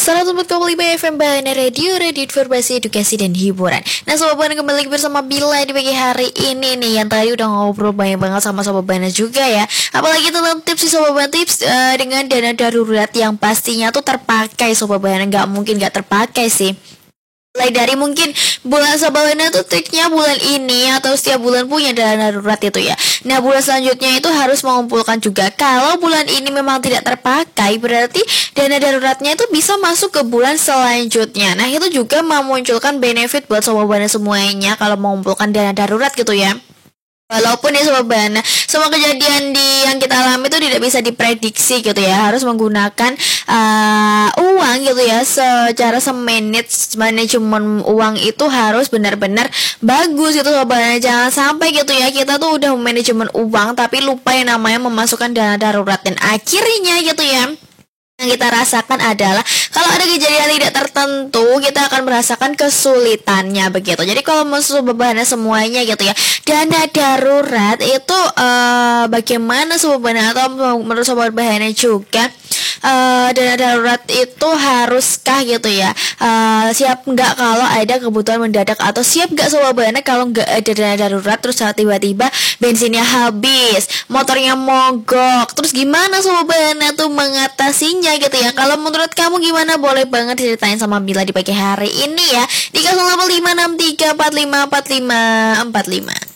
104,5 FM Bahana Radio, radio informasi, edukasi, dan hiburan. Nah, Sobat Bahana kembali lagi bersama Bila di pagi hari ini nih. Yang tadi udah ngobrol banyak banget sama Sobat Bahana juga ya. Apalagi tentang tips sih Sobat Bahana, tips dengan dana darurat yang pastinya tuh terpakai Sobat Bahana. Nggak mungkin nggak terpakai sih. Mulai dari mungkin bulan Sabana tuh triknya bulan ini atau setiap bulan punya dana darurat itu ya. Nah, bulan selanjutnya itu harus mengumpulkan juga. Kalau bulan ini memang tidak terpakai, berarti dana daruratnya itu bisa masuk ke bulan selanjutnya. Nah, itu juga memunculkan benefit buat Sobat Bana semuanya kalau mengumpulkan dana darurat gitu ya. Walaupun ya Sobat Bana, semua kejadian yang kita alami itu tidak bisa diprediksi gitu ya. Harus menggunakan uang gitu ya. Secara manajemen uang itu harus benar-benar bagus gitu Sobat Bana. Jangan sampai gitu ya, kita tuh udah manajemen uang tapi lupa yang namanya memasukkan dana darurat. Dan akhirnya gitu ya, yang kita rasakan adalah kalau ada kejadian tidak tertentu, kita akan merasakan kesulitannya begitu. Jadi kalau Sobat Bahana semuanya gitu ya, dana darurat itu bagaimana Sobat Bahana, atau menurut Sobat Bahana juga dana darurat itu haruskah gitu ya, siap nggak kalau ada kebutuhan mendadak, atau siap nggak Sobat Bahana kalau nggak ada dana darurat terus tiba-tiba bensinnya habis, motornya mogok, terus gimana Sobat Bahana tuh mengatasinya gitu ya. Kalau menurut kamu gimana, boleh banget ceritain sama Bila di pagi hari ini ya di 085634545545.